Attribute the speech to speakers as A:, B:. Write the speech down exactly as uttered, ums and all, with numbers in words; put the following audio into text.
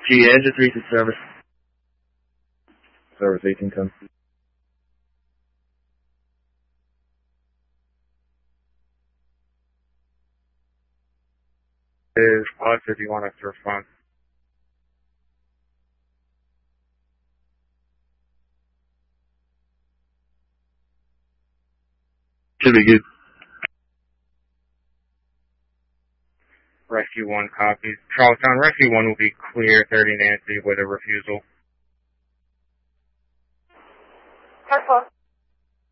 A: G, engine three to service. Service eighteen ten.
B: Is us if you want us to respond.
A: Should be good.
B: Rescue one copies. Charlestown, Rescue one will be clear, thirty Nancy with a refusal.
C: Careful.